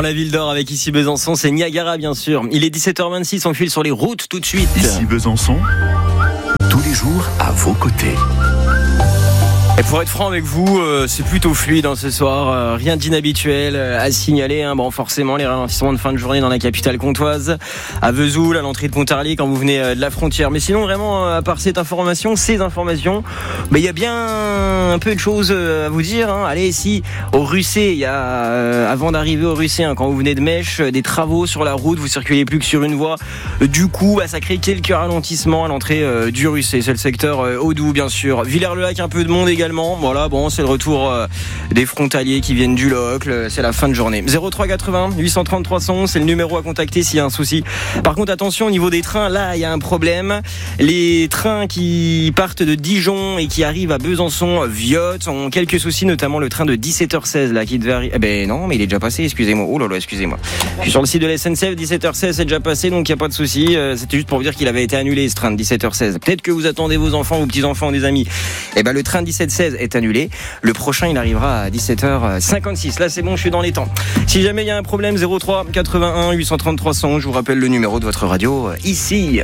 Dans la ville d'Or avec ici Besançon, c'est Niagara bien sûr. Il est 17h26, on file sur les routes tout de suite. Ici Besançon, tous les jours à vos côtés. Et pour être franc avec vous, c'est plutôt fluide ce soir, rien d'inhabituel à signaler. Bon, forcément, les ralentissements de fin de journée dans la capitale comtoise, à Vesoul, à l'entrée de Pontarlier quand vous venez de la frontière. Mais sinon, vraiment, à part ces informations, il y a bien un peu de choses à vous dire. Allez, ici, au Russet, il y a, avant d'arriver au Russet, quand vous venez de Mèche, des travaux sur la route, vous circulez plus que sur une voie. Du coup, ça crée quelques ralentissements à l'entrée du Russet. C'est le secteur Audoux, bien sûr. Villers-le-Lac, un peu de monde également. Voilà, c'est le retour des frontaliers qui viennent du Locle. C'est la fin de journée. 03 80 830 311, c'est le numéro à contacter s'il y a un souci. Par contre, attention, au niveau des trains, là, il y a un problème. Les trains qui partent de Dijon et qui arrivent à Besançon, Viotte, ont quelques soucis, notamment le train de 17h16 là qui devait arriver. Non, mais il est déjà passé. Excusez-moi. Oh là là, excusez-moi. Je suis sur le site de la SNCF. 17h16, c'est déjà passé, donc il y a pas de souci. C'était juste pour vous dire qu'il avait été annulé ce train de 17h16. Peut-être que vous attendez vos enfants, vos petits-enfants, des amis. Le train 1716 est annulé. Le prochain, il arrivera à 17h56. Là, c'est bon, je suis dans les temps. Si jamais il y a un problème, 03 81 830 300, je vous rappelle le numéro de votre radio ici.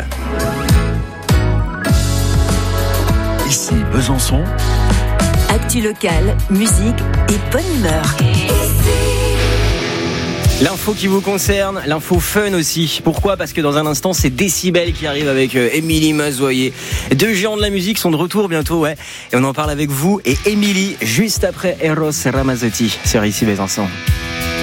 Ici Besançon. Actu locale, musique et bonne humeur. L'info qui vous concerne, l'info fun aussi. Pourquoi ? Parce que dans un instant, c'est Décibel qui arrive avec Émilie Mazoyer. Deux géants de la musique sont de retour bientôt, ouais. Et on en parle avec vous et Émilie, juste après Eros Ramazzotti sur Ici Besançon.